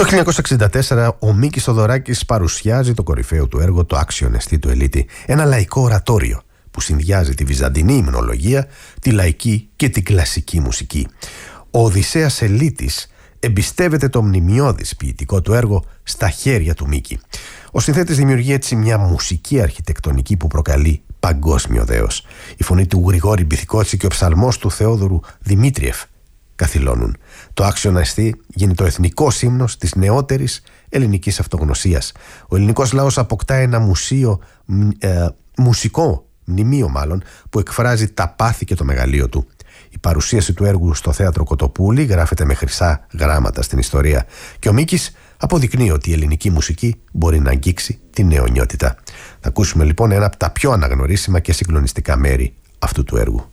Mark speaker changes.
Speaker 1: Το 1964 ο Μίκης Θοδωράκης παρουσιάζει το κορυφαίο του έργο, το άξιον εστί του Ελίτη, ένα λαϊκό ορατόριο που συνδυάζει τη βυζαντινή υμνολογία, τη λαϊκή και την κλασική μουσική. Ο Οδυσσέας Ελίτης εμπιστεύεται το μνημιώδης ποιητικό του έργο στα χέρια του Μίκη. Ο συνθέτης δημιουργεί έτσι μια μουσική αρχιτεκτονική που προκαλεί παγκόσμιο δέος. Η φωνή του Γρηγόρη Μπιθικότσι και ο ψαλμός του Θεόδωρου Δημήτριεφ καθυλώνουν. Το άξιον εστί γίνεται ο εθνικός ύμνος της νεότερης ελληνικής αυτογνωσίας. Ο ελληνικός λαός αποκτά ένα μουσικό μνημείο που εκφράζει τα πάθη και το μεγαλείο του. Η παρουσίαση του έργου στο θέατρο Κοτοπούλη γράφεται με χρυσά γράμματα στην ιστορία και ο Μίκης αποδεικνύει ότι η ελληνική μουσική μπορεί να αγγίξει την νεονιότητα. Θα ακούσουμε λοιπόν ένα από τα πιο αναγνωρίσιμα και συγκλονιστικά μέρη αυτού του έργου.